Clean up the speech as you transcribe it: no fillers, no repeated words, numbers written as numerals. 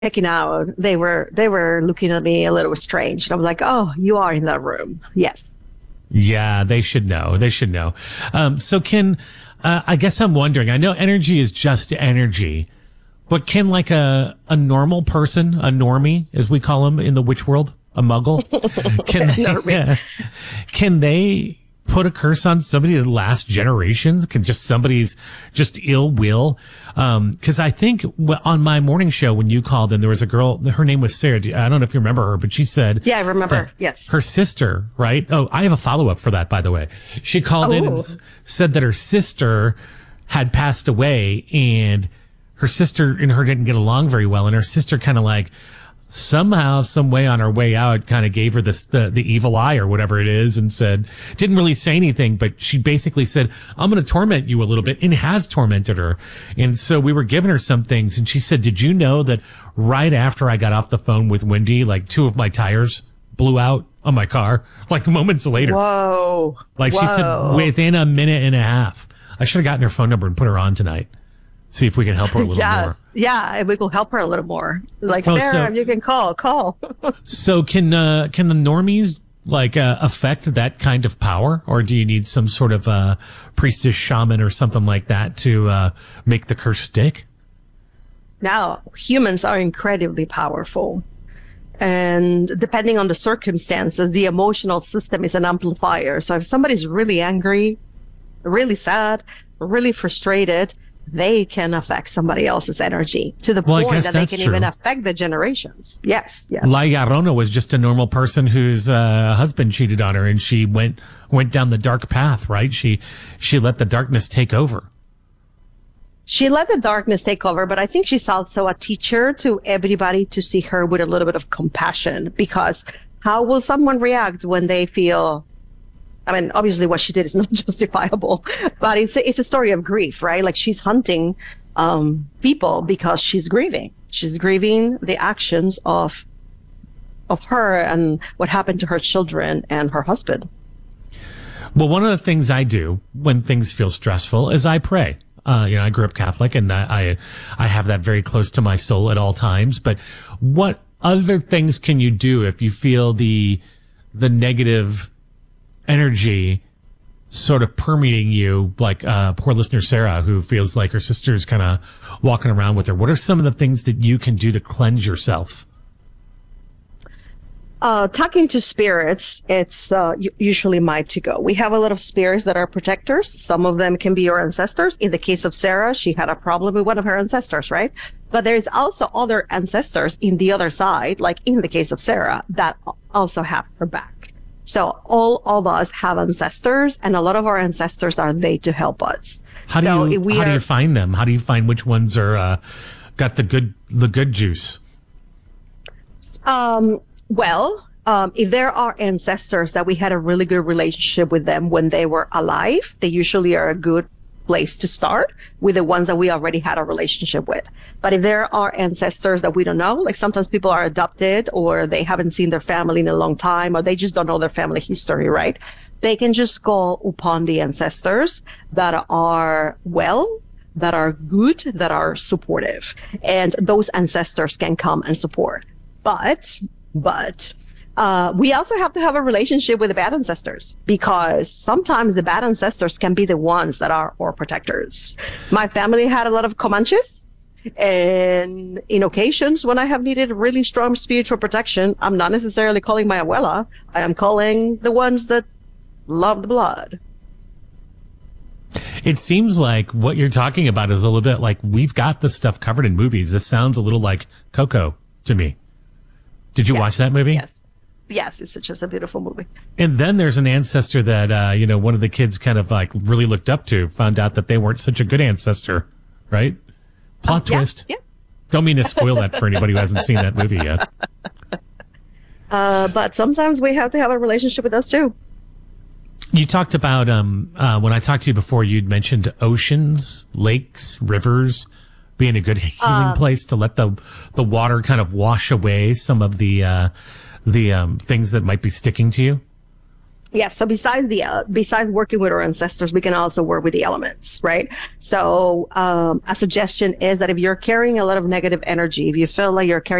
checking out, they were looking at me a little strange. And I was like, "Oh, you are in that room." Yes. Yeah, they should know. They should know. So can, I guess I'm wondering, I know energy is just energy, but can like a normal person, a normie, as we call them in the witch world, a muggle, can they put a curse on somebody that lasts generations? Can just somebody's just ill will? Cause I think on my morning show, when you called in, there was a girl, her name was Sarah. I don't know if you remember her, but she said, Yeah, I remember. Yes. her sister, right? Oh, I have a follow up for that, by the way. She called in and said that her sister had passed away, and her sister and her didn't get along very well. And her sister kind of like, somehow, some way on her way out, kind of gave her this, the evil eye or whatever it is, and said, didn't really say anything, but she basically said, I'm going to torment you a little bit, and has tormented her. And so we were giving her some things, and she said, did you know that right after I got off the phone with Wendy, like 2 of my tires blew out on my car, like moments later. Whoa. Like she said, within a minute and a half. I should have gotten her phone number and put her on tonight. See if we can help her a little more. Yeah, we will help her a little more. Like, Sarah, you can call. So can the normies like affect that kind of power, or do you need some sort of priestess, shaman, or something like that to make the curse stick? Now, humans are incredibly powerful, and depending on the circumstances, the emotional system is an amplifier. So if somebody's really angry, really sad, really frustrated, they can affect somebody else's energy to the point that they can even affect the generations. Yes. La Llorona was just a normal person whose husband cheated on her, and she went down the dark path, right? She let the darkness take over. She let the darkness take over, but I think she's also a teacher to everybody to see her with a little bit of compassion, because how will someone react when they feel, I mean, obviously what she did is not justifiable, but it's a story of grief, right? Like, she's hunting people because she's grieving. She's grieving the actions of her and what happened to her children and her husband. Well, one of the things I do when things feel stressful is I pray. I grew up Catholic, and I have that very close to my soul at all times. But what other things can you do if you feel the negative energy sort of permeating you, like poor listener Sarah, who feels like her sister's kind of walking around with her? What are some of the things that you can do to cleanse yourself? Talking to spirits, it's usually my to-go. We have a lot of spirits that are protectors. Some of them can be your ancestors. In the case of Sarah, she had a problem with one of her ancestors, right? But there's also other ancestors in the other side, like in the case of Sarah, that also have her back. So all of us have ancestors, and a lot of our ancestors are there to help us. How do you find them? How do you find which ones are got the good juice? Well, if there are ancestors that we had a really good relationship with them when they were alive, they usually are a good place to start with the ones that we already had a relationship with. But if there are ancestors that we don't know, like sometimes people are adopted, or they haven't seen their family in a long time, or they just don't know their family history, right? They can just call upon the ancestors that are well, that are good, that are supportive. And those ancestors can come and support. But we also have to have a relationship with the bad ancestors, because sometimes the bad ancestors can be the ones that are our protectors. My family had a lot of Comanches, and in occasions when I have needed really strong spiritual protection, I'm not necessarily calling my abuela. I am calling the ones that love the blood. It seems like what you're talking about is a little bit like, we've got this stuff covered in movies. This sounds a little like Coco to me. Did you watch that movie? Yes, it's just a beautiful movie. And then there's an ancestor that, one of the kids kind of like really looked up to, found out that they weren't such a good ancestor, right? Plot twist. Yeah. Don't mean to spoil that for anybody who hasn't seen that movie yet. But sometimes we have to have a relationship with those too. You talked about, when I talked to you before, you'd mentioned oceans, lakes, rivers being a good healing place to let the water kind of wash away some of the things that might be sticking to you. Yeah, so besides working with our ancestors, we can also work with the elements, right? So a suggestion is that if you're carrying a lot of negative energy, if you feel like you're carrying